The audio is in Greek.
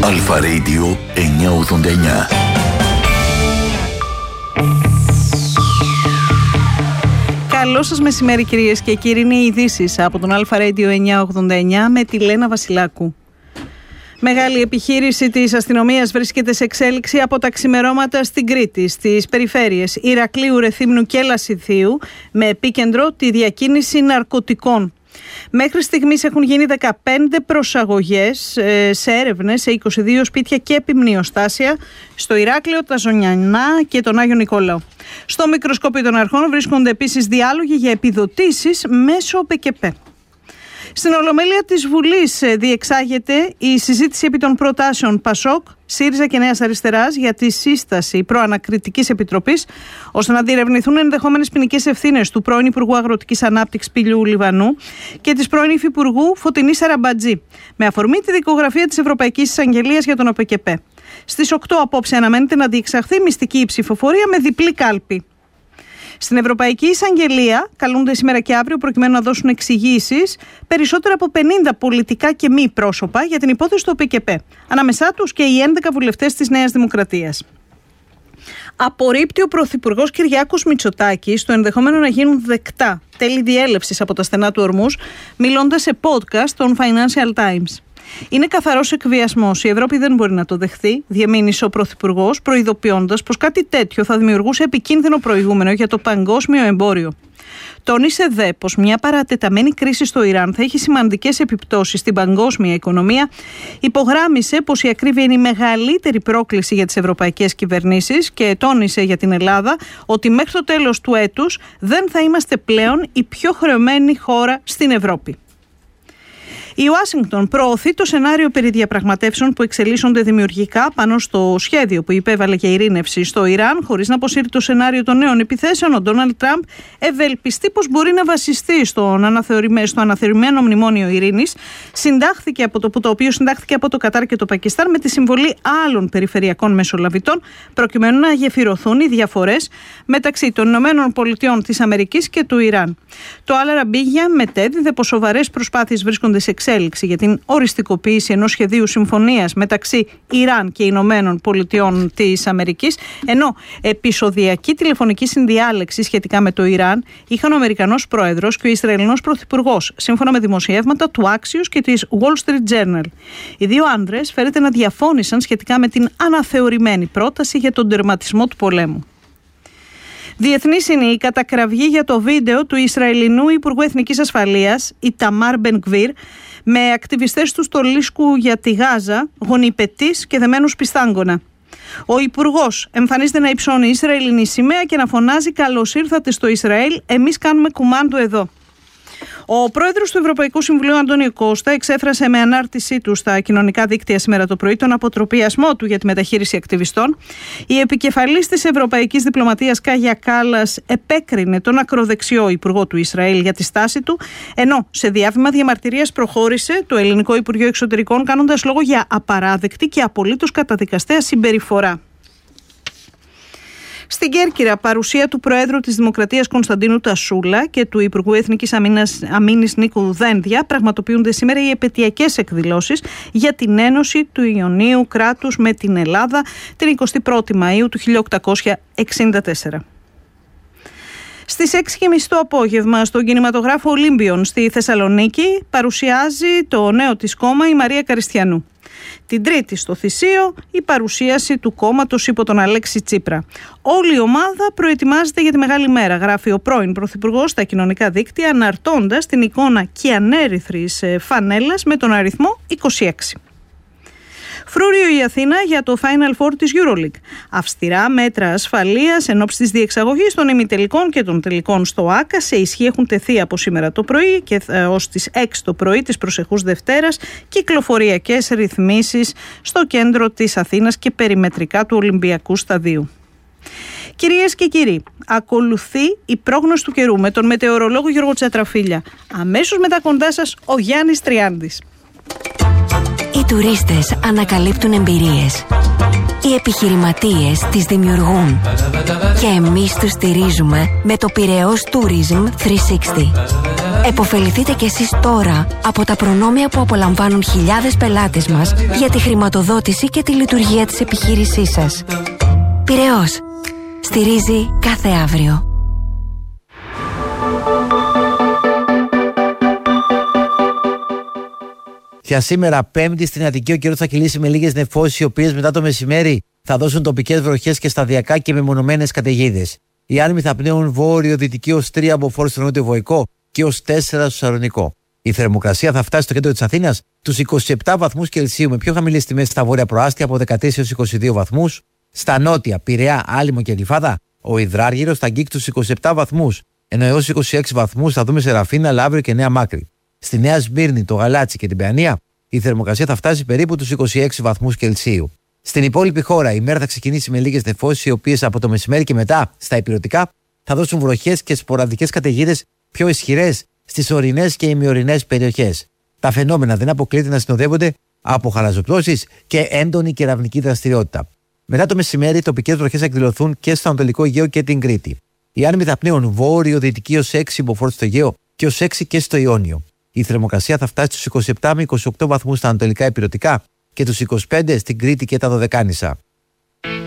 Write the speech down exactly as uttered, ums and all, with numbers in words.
Αλφα Radio εννιακόσια ογδόντα εννιά. Καλό σας μεσημέρι κυρίες και κύριοι, είναι οι ειδήσεις από τον Αλφα Radio εννιακόσια ογδόντα εννιά με τη Λένα Βασιλάκου. Μεγάλη επιχείρηση της αστυνομίας βρίσκεται σε εξέλιξη από τα ξημερώματα στην Κρήτη, στις περιφέρειες Ηρακλείου, Ρεθύμνου και Λασιθίου, με επίκεντρο τη διακίνηση ναρκωτικών. Μέχρι στιγμής έχουν γίνει δεκαπέντε προσαγωγές σε έρευνες σε είκοσι δύο σπίτια και επιμνιοστάσια στο Ηράκλειο, τα Ζωνιανά και τον Άγιο Νικόλαο. Στο μικροσκόπιο των αρχών βρίσκονται επίσης διάλογοι για επιδοτήσεις μέσω ΠΚΠ. Στην Ολομέλεια της Βουλής διεξάγεται η συζήτηση επί των προτάσεων ΠΑΣΟΚ, ΣΥΡΙΖΑ και Νέας Αριστεράς για τη σύσταση προανακριτικής επιτροπής ώστε να διερευνηθούν ενδεχόμενες ποινικές ευθύνες του πρώην Υπουργού Αγροτικής Ανάπτυξης Πηλιού Λιβανού και της πρώην Υφυπουργού Φωτεινής Σαραμπατζή, με αφορμή τη δικογραφία της Ευρωπαϊκής Εισαγγελίας για τον ΟΠΚΠ. Στις οκτώ απόψε αναμένεται να διεξαχθεί μυστική ψηφοφορία με διπλή κάλπη. Στην Ευρωπαϊκή Εισαγγελία καλούνται σήμερα και αύριο προκειμένου να δώσουν εξηγήσεις περισσότερα από πενήντα πολιτικά και μη πρόσωπα για την υπόθεση του ΟΠΚΠ. Ανάμεσά τους και οι έντεκα βουλευτές της Νέας Δημοκρατίας. Απορρίπτει ο Πρωθυπουργός Κυριάκος Μητσοτάκης το ενδεχόμενο να γίνουν δεκτά τέλη διέλευσης από τα στενά του ορμούς, μιλώντας σε podcast των Financial Times. Είναι καθαρός εκβιασμός. Η Ευρώπη δεν μπορεί να το δεχθεί, διαμήνυσε ο Πρωθυπουργός, προειδοποιώντας πως κάτι τέτοιο θα δημιουργούσε επικίνδυνο προηγούμενο για το παγκόσμιο εμπόριο. Τόνισε δε πως μια παρατεταμένη κρίση στο Ιράν θα έχει σημαντικές επιπτώσεις στην παγκόσμια οικονομία. Υπογράμμισε πως η ακρίβεια είναι η μεγαλύτερη πρόκληση για τις ευρωπαϊκές κυβερνήσεις και τόνισε για την Ελλάδα ότι μέχρι το τέλος του έτους δεν θα είμαστε πλέον η πιο χρεωμένη χώρα στην Ευρώπη. Η Ουάσιγκτον προωθεί το σενάριο περί διαπραγματεύσεων που εξελίσσονται δημιουργικά πάνω στο σχέδιο που υπέβαλε για ειρήνευση στο Ιράν, χωρίς να αποσύρει το σενάριο των νέων επιθέσεων. Ο Ντόναλντ Τραμπ ευελπιστεί πως μπορεί να βασιστεί στον αναθεωρημένο, στο αναθεωρημένο μνημόνιο ειρήνης, συντάχθηκε από το, το οποίο συντάχθηκε από το Κατάρ και το Πακιστάν με τη συμβολή άλλων περιφερειακών μεσολαβητών, προκειμένου να γεφυρωθούν οι διαφορές μεταξύ των Ηνωμένων Πολιτειών της Αμερικής και του Ιράν. Το Αλ Αραβίγια μετέδιδε πως σοβαρές προσπάθειες βρίσκονται σε εξέλιξη για την οριστικοποίηση ενός σχεδίου συμφωνίας μεταξύ Ιράν και Ηνωμένων Πολιτειών της Αμερικής, ενώ επεισοδιακή τηλεφωνική συνδιάλεξη σχετικά με το Ιράν είχαν ο Αμερικανός Πρόεδρος και ο Ισραηλινός Πρωθυπουργός, σύμφωνα με δημοσιεύματα του Axios και της Wall Street Journal. Οι δύο άνδρες φέρεται να διαφώνησαν σχετικά με την αναθεωρημένη πρόταση για τον τερματισμό του πολέμου. Διεθνής είναι η κατακραυγή για το βίντεο του Ισραηλινού Υπουργού Εθνικής Ασφαλείας, Ιταμάρ Μπεν-Γκβίρ, με ακτιβιστές του στολίσκου για τη Γάζα, γονιπετής και δεμένους πιστάγκωνα. Ο Υπουργός εμφανίζεται να υψώνει Ισραηλινή σημαία και να φωνάζει «Καλώς ήρθατε στο Ισραήλ, εμείς κάνουμε κουμάντο εδώ». Ο πρόεδρος του Ευρωπαϊκού Συμβουλίου, Αντώνιο Κώστα, εξέφρασε με ανάρτησή του στα κοινωνικά δίκτυα σήμερα το πρωί τον αποτροπιασμό του για τη μεταχείριση ακτιβιστών. Η επικεφαλής της Ευρωπαϊκής Διπλωματίας, Κάγια Κάλλας, επέκρινε τον ακροδεξιό υπουργό του Ισραήλ για τη στάση του, ενώ σε διάβημα διαμαρτυρίας προχώρησε το Ελληνικό Υπουργείο Εξωτερικών, κάνοντας λόγο για απαράδεκτη και απολύτως καταδικαστέα συμπεριφορά. Στην Κέρκυρα, παρουσία του Προέδρου της Δημοκρατίας Κωνσταντίνου Τασούλα και του Υπουργού Εθνικής Αμήνας, Αμήνης Νίκου Δένδια πραγματοποιούνται σήμερα οι επετειακές εκδηλώσεις για την Ένωση του Ιωνίου Κράτους με την Ελλάδα την εικοστή πρώτη Μαΐου του χίλια οκτακόσια εξήντα τέσσερα. Στις έξι και μισή το απόγευμα στον κινηματογράφο Ολύμπιον στη Θεσσαλονίκη παρουσιάζει το νέο της κόμμα η Μαρία Καριστιανού. Την Τρίτη στο Θησείο η παρουσίαση του κόμματος υπό τον Αλέξη Τσίπρα. Όλη η ομάδα προετοιμάζεται για τη μεγάλη μέρα, γράφει ο πρώην Πρωθυπουργός στα κοινωνικά δίκτυα, αναρτώντας την εικόνα κιανέρυθρης φανέλας με τον αριθμό είκοσι έξι. Φρούριο η Αθήνα για το Final Four της EuroLeague. Αυστηρά μέτρα ασφαλείας εν ώψη της διεξαγωγής των ημιτελικών και των τελικών στο ΆΚΑ σε ισχύ έχουν τεθεί από σήμερα το πρωί και ως τις έξι το πρωί της προσεχούς Δευτέρας κυκλοφοριακές ρυθμίσεις στο κέντρο της Αθήνας και περιμετρικά του Ολυμπιακού Σταδίου. Κυρίες και κύριοι, ακολουθεί η πρόγνωση του καιρού με τον μετεωρολόγο Γιώργο Τσατραφίλια. Αμέσως μετά κοντά σας ο Γιάννης Τριάντης. Οι τουρίστες ανακαλύπτουν εμπειρίες. Οι επιχειρηματίες τις δημιουργούν. Και εμείς τους στηρίζουμε με το Πειραιώς Tourism τριακόσια εξήντα. Εποφεληθείτε κι εσείς τώρα από τα προνόμια που απολαμβάνουν χιλιάδες πελάτες μας για τη χρηματοδότηση και τη λειτουργία της επιχείρησής σας. Πειραιώς. Στηρίζει κάθε αύριο. Για σήμερα, Πέμπτη, στην Αττική ο καιρός θα κυλήσει με λίγες νεφώσεις, οι οποίες μετά το μεσημέρι θα δώσουν τοπικές βροχές και σταδιακά και μεμονωμένες καταιγίδες. Οι άνεμοι θα πνέουν βόρειο-δυτική ως τρία από φόρ στο νότιο-βοϊκό και ως τέσσερα στο Σαλονικό. Η θερμοκρασία θα φτάσει στο κέντρο της Αθήνας τους είκοσι επτά βαθμούς Κελσίου, με πιο χαμηλές τιμές στα βόρεια προάστια από δεκατέσσερα έως είκοσι δύο βαθμούς. Στα νότια, Πειραιά, Άλυμο και Γλυφάδα, ο υδράργυρος θα αγγίξει τους είκοσι επτά βαθμούς, ενώ έως είκοσι έξι βαθμούς θα δούμε σε Ραφίνα, Λαύριο και Νέα Μάκρη. Στη Νέα Σμύρνη, το Γαλάτσι και την Παιανία, η θερμοκρασία θα φτάσει περίπου τους είκοσι έξι βαθμούς Κελσίου. Στην υπόλοιπη χώρα, η μέρα θα ξεκινήσει με λίγες νεφώσεις, οι οποίες από το μεσημέρι και μετά στα ηπειρωτικά θα δώσουν βροχές και σποραδικές καταιγίδες πιο ισχυρές στις ορεινές και ημιορεινές περιοχές. Τα φαινόμενα δεν αποκλείεται να συνοδεύονται από χαλαζοπτώσεις και έντονη κεραυνική δραστηριότητα. Μετά το μεσημέρι, τοπικές βροχές θα εκδηλωθούν και στο Ανατολικό Αιγαίο και την Κρήτη. Οι άνεμοι θα πνέουν βόρειο-δυτική ως έξι μποφόρ στο Αιγαίο και ως έξι και στο Ιόνιο. Η θερμοκρασία θα φτάσει στους είκοσι επτά με είκοσι οκτώ βαθμούς στα ανατολικά ηπειρωτικά και τους είκοσι πέντε στην Κρήτη και τα Δωδεκάνησα.